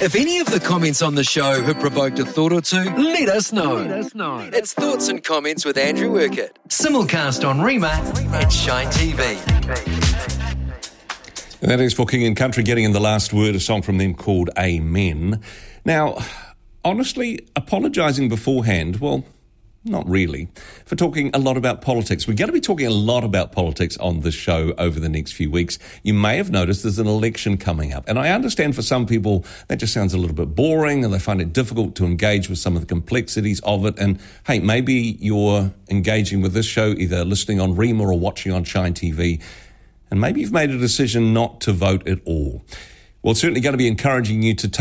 If any of the comments on the show have provoked a thought or two, let us know. It's Thoughts and Comments with Andrew Urquhart. Simulcast on Rima and Shine TV. And that is for King and Country getting in the last word, a song from them called Amen. Now, honestly, apologising beforehand, well, not really, for talking a lot about politics. We're going to be talking a lot about politics on this show over the next few weeks. You may have noticed there's an election coming up. And I understand for some people that just sounds a little bit boring and they find it difficult to engage with some of the complexities of it. And hey, maybe you're engaging with this show, either listening on Rima or watching on Shine TV, and maybe you've made a decision not to vote at all. Well, it's certainly going to be encouraging you to take